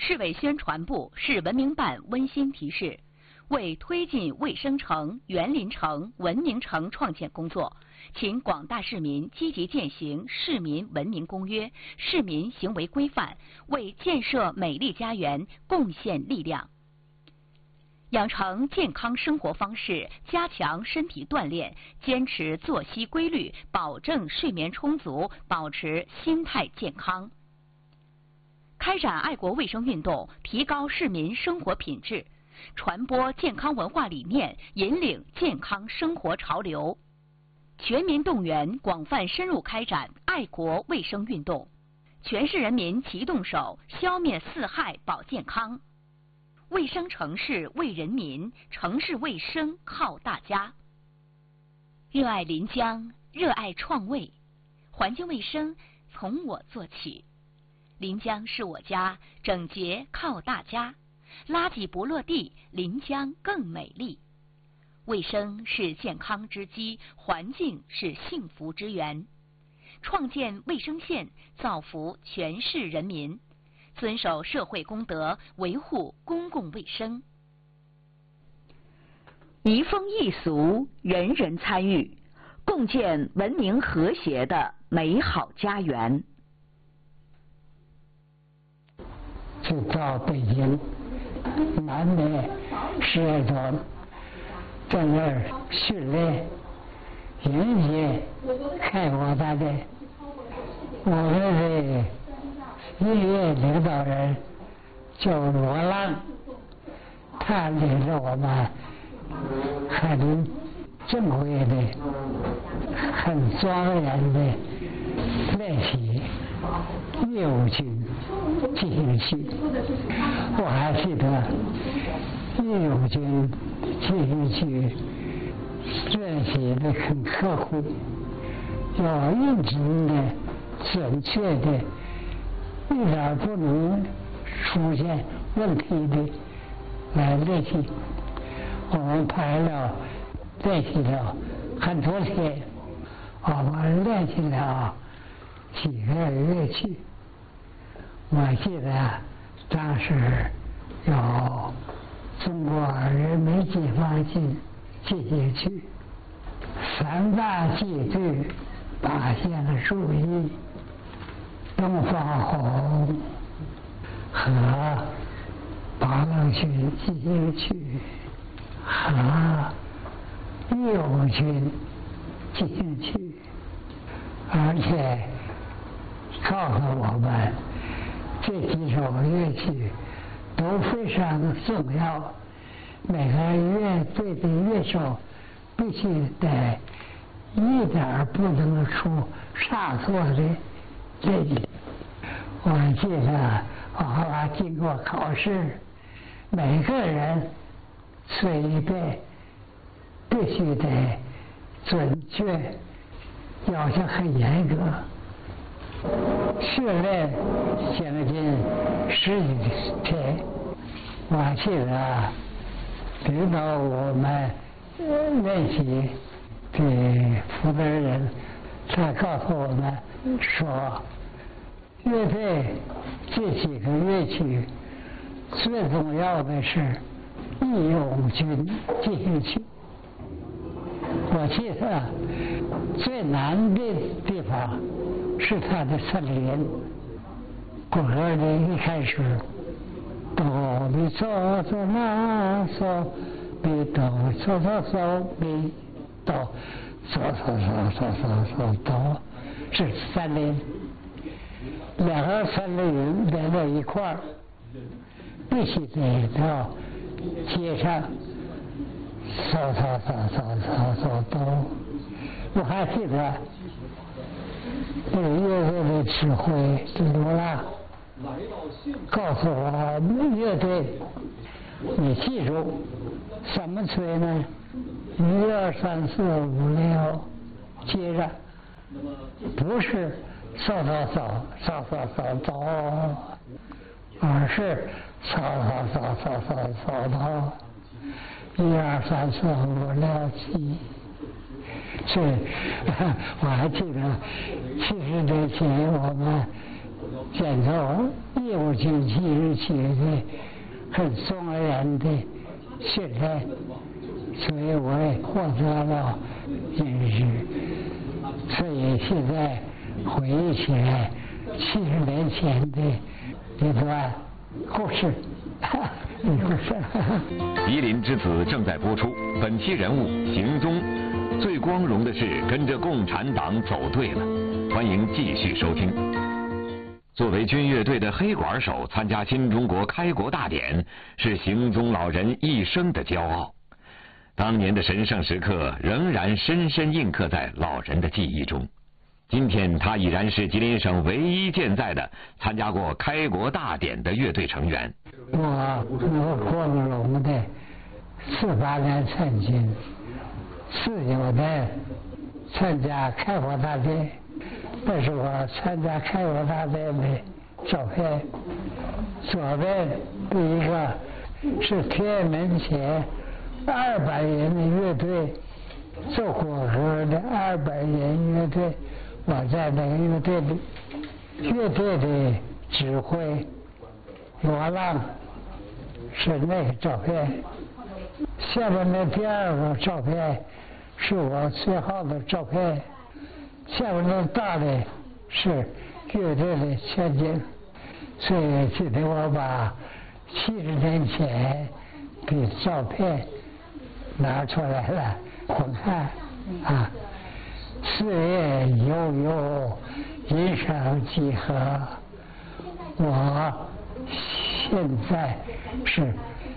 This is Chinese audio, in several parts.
市委宣传部、市文明办温馨提示：为推进卫生城、园林城、文明城创建工作，请广大市民积极践行《市民文明公约》、市民行为规范，为建设美丽家园贡献力量。养成健康生活方式，加强身体锻炼，坚持作息规律，保证睡眠充足，保持心态健康。开展爱国卫生运动，提高市民生活品质，传播健康文化理念，引领健康生活潮流。全民动员，广泛深入开展爱国卫生运动，全市人民齐动手，消灭四害保健康。卫生城市为人民，城市卫生靠大家。热爱临江，热爱创卫，环境卫生从我做起。临江是我家，整洁靠大家。垃圾不落地，临江更美丽。卫生是健康之基，环境是幸福之源。创建卫生县，造福全市人民。遵守社会公德，维护公共卫生。 移风易俗，人人参与，共建文明和谐的美好家园。 就到北京，难免10月多，在那儿训练，迎接开国大典。我们的音乐领导人叫罗浪，他领着我们很正规的、很庄严的练习义务军进行曲。我还记得义务军进行曲练习的很刻苦，要认真的、准确的，一点不能出现问题的来练习。我们练习了很多天，我们练习了几个乐器。我记得当时有中国人民解放军进行曲、三大祭队八项注意、东方红和八路军进行曲和义务军进行曲，而且告诉我们这几首乐曲都非常的重要，每个乐队的乐手必须得一点不能出差错的练习。我记得我后来经过考试，每个人吹一遍必须得准确，要求很严格。训练将近10几天，我记得领导我们练习的负责人，他告诉我们说，乐队这几个乐曲最重要的是义勇军进行曲。我记得最难的地方是他的森林，鼓歌的一开始，哆咪嗦嗦啦嗦咪哆嗦嗦嗦咪哆嗦嗦嗦嗦嗦嗦哆，是森林，两个森林连在一块儿，必须得到街上嗦嗦嗦嗦嗦嗦哆。我还记得这个乐队的指挥罗拉告诉我，乐队你记住怎么吹呢？1、2、3、4、5、6，接着不是嗦嗦嗦嗦嗦嗦哆，而是嗦嗦嗦嗦嗦嗦哆，1、2、3、4、5、6、7。是，我还记得70年前我们演奏义务军77的很庄严的训练，所以我也获得了认识。所以现在回忆起来70年前的一段故事。 夷陵之子正在播出，本期人物行踪，最光荣的是跟着共产党走对了。欢迎继续收听。作为军乐队的黑管手参加新中国开国大典，是行踪老人一生的骄傲。当年的神圣时刻仍然深深印刻在老人的记忆中。今天他已然是吉林省唯一健在的参加过开国大典的乐队成员。 我光荣的48年参军，49年参加开国大典，这是我参加开国大典的照片。左边第一个是天安门前200人的乐队，奏国歌的200人乐队，我在那个乐队里，乐队的指挥罗浪是那个照片。下面的第二个照片是我最后的照片，下面的大的是乐队的前景。所以今天我把70年前的照片拿出来了，我看啊，岁月悠悠，人生几何。我现在是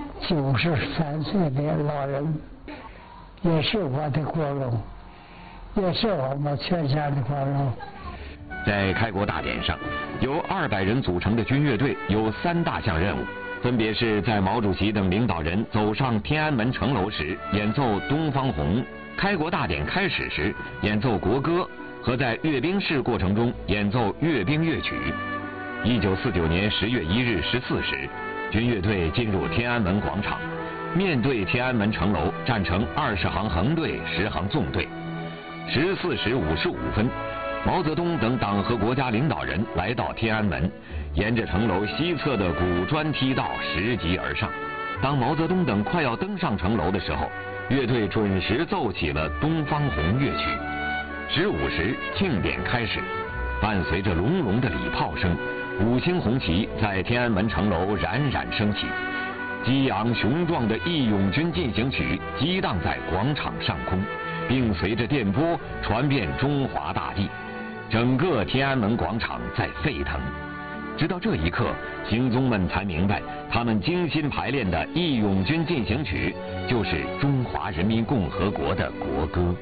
93岁的老人，也是我的光荣，也是我们全家的光荣。 在开国大典上，由200人组成的军乐队有3大项任务，分别是在毛主席等领导人走上天安门城楼时演奏《东方红》，开国大典开始时演奏国歌，和在阅兵式过程中演奏阅兵乐曲。1949年10月1日14时，军乐队进入天安门广场，面对天安门城楼站成20行横队、10行纵队。14时55分，毛泽东等党和国家领导人来到天安门，沿着城楼西侧的古砖梯道拾级而上。当毛泽东等快要登上城楼的时候，乐队准时奏起了《东方红》乐曲。15时，庆典开始，伴随着隆隆的礼炮声，5星红旗在天安门城楼冉冉升起，激昂雄壮的《义勇军进行曲》激荡在广场上空，并随着电波传遍中华大地。整个天安门广场在沸腾。直到这一刻，行踪们才明白，他们精心排练的《义勇军进行曲》就是中华人民共和国的国歌。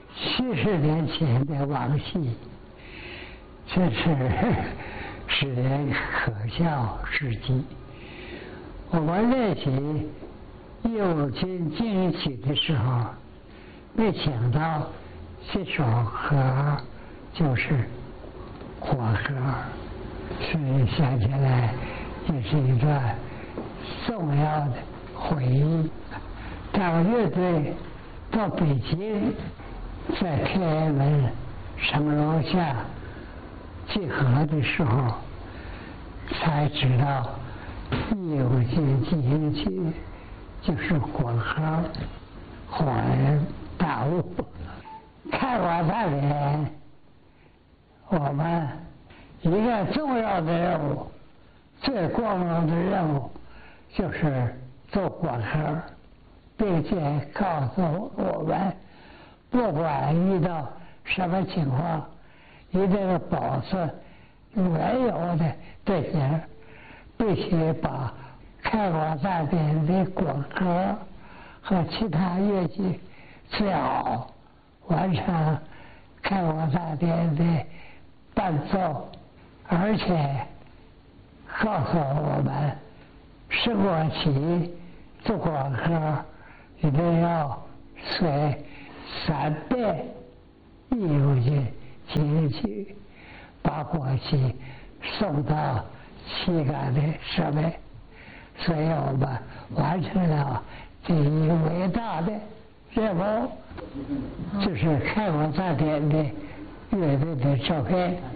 70年前的往昔，真是使人可笑至极。我们练习《义勇军进行曲》的时候，没想到这首歌就是国歌，所以想起来也是一段重要的回忆。当乐队到北京，在天安门城楼下集合的时候，才知道《义勇军进行曲》就是国歌，恍然大悟。开国大典，我们一个重要的任务，最光荣的任务，就是奏国歌，并且告诉我们，不管遇到什么情况，一定要保存原有的队形，必须把开国大典的国歌和其他乐器最好完成开国大典的伴奏，而且告诉我们，升国旗、奏国歌一定要随3遍《义勇军进行曲》，把国旗送到旗杆的上面。所以我们完成了这一伟大的任务。这是开国大典的乐队的照片。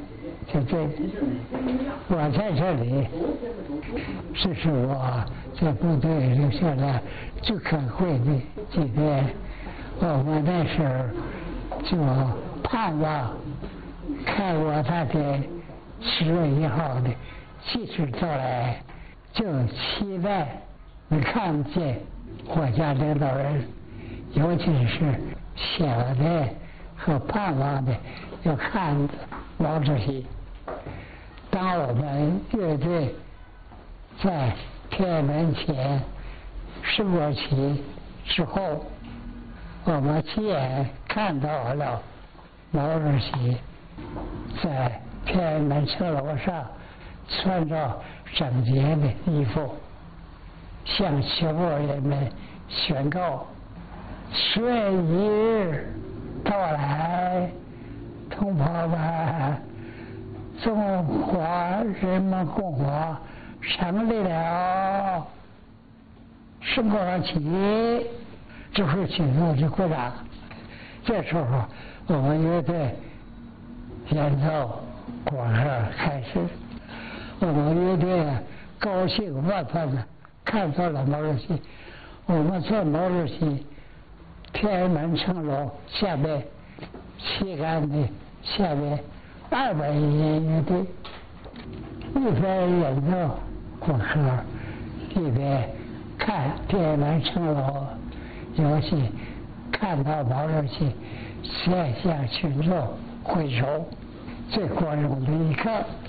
就这，我在这里，这是我在部队留下的最可贵的几年。我那时候就盼望开国大典10月1号的即使到来，就期待能看见国家领导人，尤其是想的和盼望的要看毛主席。当我们乐队在天安门前升国旗之后，我们亲眼看到了毛主席在天安门城楼上穿着整洁的衣服，向全国人民宣告10月1日到来，同胞们，中华人民共和成立了，升国旗，指挥群众就鼓掌。这时候我们乐队演奏国歌开始，我们乐队高兴万分的看到了毛主席。我们在毛主席天安门城楼下面旗杆的下面200人乐队，一边演奏国歌，一边看天安门城楼，尤其看到毛主席面向群众挥手，最光荣的一刻。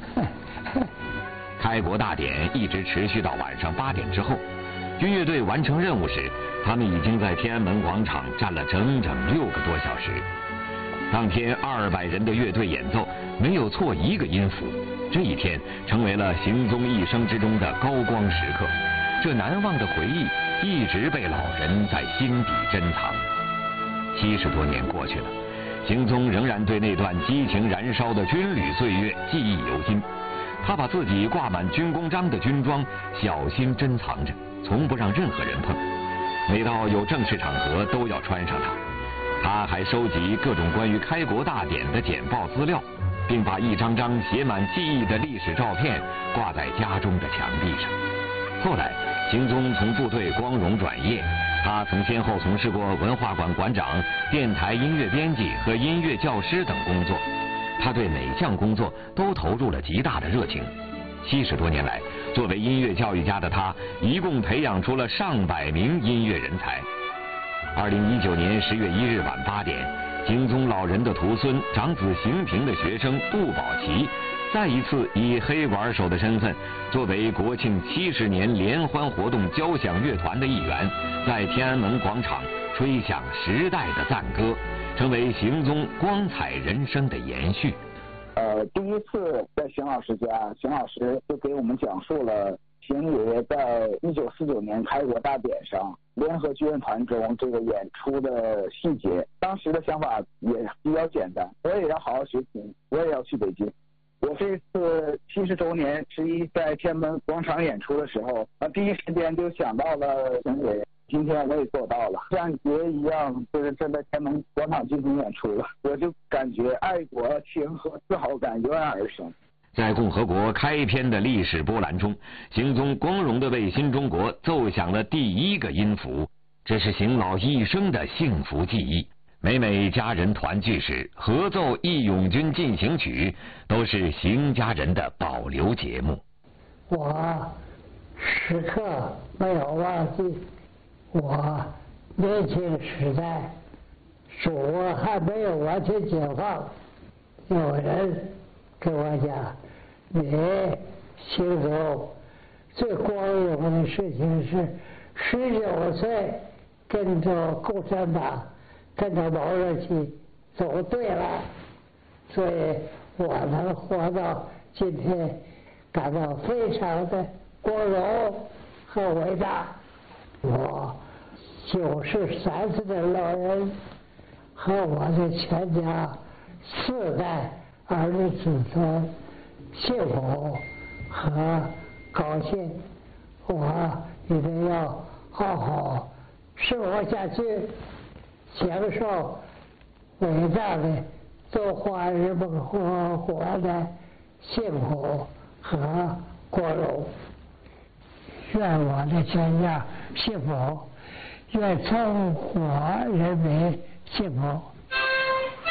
开国大典一直持续到晚上8点之后，军乐队完成任务时，他们已经在天安门广场站了整整6个多小时。当天200人的乐队演奏没有错一个音符，这一天成为了行踪一生之中的高光时刻。这难忘的回忆一直被老人在心底珍藏。70多年过去了，行踪仍然对那段激情燃烧的军旅岁月记忆犹新。他把自己挂满军功章的军装小心珍藏着，从不让任何人碰。每到有正式场合都要穿上它。他还收集各种关于开国大典的简报资料，并把一张张写满记忆的历史照片挂在家中的墙壁上。后来，行踪从部队光荣转业，他曾先后从事过文化馆馆长、电台音乐编辑和音乐教师等工作。他对每项工作都投入了极大的热情。70多年来，作为音乐教育家的他，一共培养出了上百名音乐人才。2019年10月1日晚8点，行踪老人的徒孙、长子邢平的学生杜宝奇，再一次以黑管手的身份，作为国庆70年联欢活动交响乐团的一员，在天安门广场吹响时代的赞歌，成为行踪光彩人生的延续。 第一次在邢老师家，邢老师就给我们讲述了邢爷在1949年开国大典上联合军乐团中这个演出的细节。当时的想法也比较简单，我也要好好学习，我也要去北京。我这次70周年11在天安门广场演出的时候，第一时间就想到了邢爷。今天我也做到了，像爷一样，就是站在天安门广场进行演出了，我就感觉爱国情和自豪感油然而生。 在共和国开篇的历史波澜中，邢踪光荣地为新中国奏响了第1个音符，这是邢老一生的幸福记忆。每每家人团聚时，合奏《义勇军进行曲》都是邢家人的保留节目。 我时刻没有忘记我年轻时代，主还没有完全解放，有人跟我讲，你行走最光荣的事情是19岁跟着共产党，跟着毛主席走对了，所以我能活到今天，感到非常的光荣和伟大。我93岁的老人和我的全家4代儿女子孙幸福和高兴，我一定要好好生活下去，享受伟大的中华人民共和国的幸福和光荣。愿我的全家幸福，愿中国人民幸福。